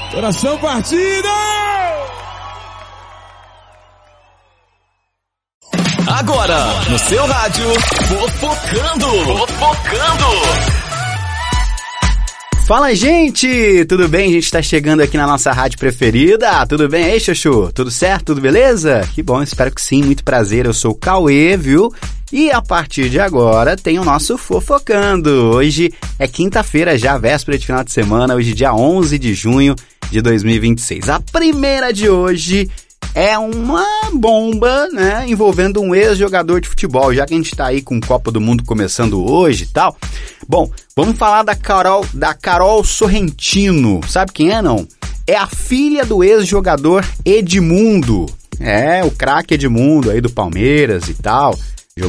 Coração partido! Agora, no seu rádio, Fofocando! Fala, gente! Tudo bem? A gente tá chegando aqui na nossa rádio preferida. Tudo bem aí, Chuchu? Tudo certo? Tudo beleza? Que bom, espero que sim. Muito prazer, eu sou o Cauê, viu? E a partir de agora tem o nosso Fofocando. Hoje é quinta-feira, já véspera de final de semana, hoje dia 11 de junho de 2026. A primeira de hoje é uma bomba, né, envolvendo um ex-jogador de futebol, já que a gente tá aí com o Copa do Mundo começando hoje e tal. Bom, vamos falar da Carol Sorrentino. Sabe quem é, não? É a filha do ex-jogador Edmundo. É, o craque Edmundo aí do Palmeiras e tal.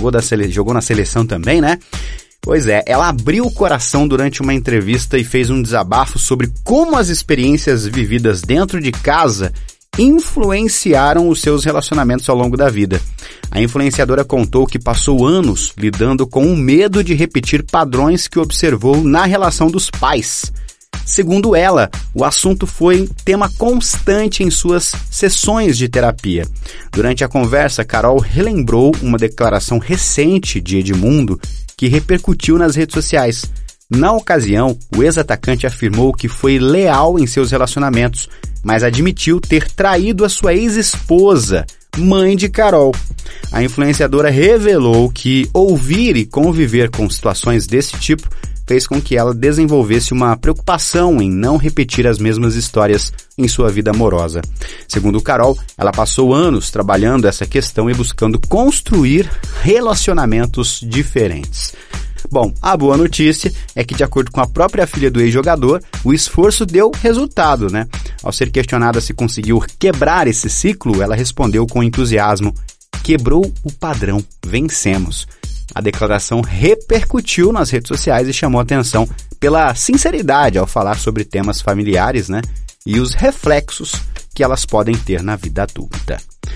Jogou na seleção também, né? Pois é, ela abriu o coração durante uma entrevista e fez um desabafo sobre como as experiências vividas dentro de casa influenciaram os seus relacionamentos ao longo da vida. A influenciadora contou que passou anos lidando com o medo de repetir padrões que observou na relação dos pais. Segundo ela, o assunto foi tema constante em suas sessões de terapia. Durante a conversa, Carol relembrou uma declaração recente de Edmundo que repercutiu nas redes sociais. Na ocasião, o ex-atacante afirmou que foi leal em seus relacionamentos, mas admitiu ter traído a sua ex-esposa, mãe de Carol. A influenciadora revelou que ouvir e conviver com situações desse tipo fez com que ela desenvolvesse uma preocupação em não repetir as mesmas histórias em sua vida amorosa. Segundo Carol, ela passou anos trabalhando essa questão e buscando construir relacionamentos diferentes. Bom, a boa notícia é que, de acordo com a própria filha do ex-jogador, o esforço deu resultado, né? Ao ser questionada se conseguiu quebrar esse ciclo, ela respondeu com entusiasmo: "Quebrou o padrão, vencemos." A declaração repercutiu nas redes sociais e chamou atenção pela sinceridade ao falar sobre temas familiares, né? E os reflexos que elas podem ter na vida adulta.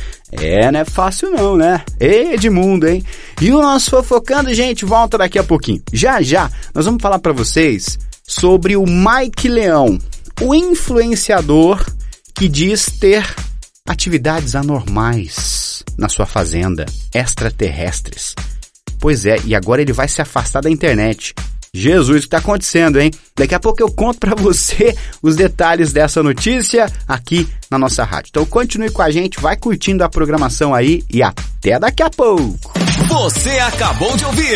Não é fácil não, né? Edmundo, hein? E o nosso Fofocando, gente, volta daqui a pouquinho. Já, nós vamos falar para vocês sobre o Mike Leão, o influenciador que diz ter atividades anormais na sua fazenda, extraterrestres. Pois é, e agora ele vai se afastar da internet. Jesus, o que está acontecendo, hein? Daqui a pouco eu conto para você os detalhes dessa notícia aqui na nossa rádio. Então continue com a gente, vai curtindo a programação aí e até daqui a pouco. Você acabou de ouvir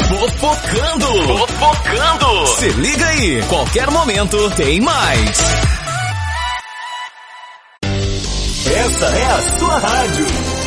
Fofocando! Se liga aí, qualquer momento tem mais. Essa é a sua rádio.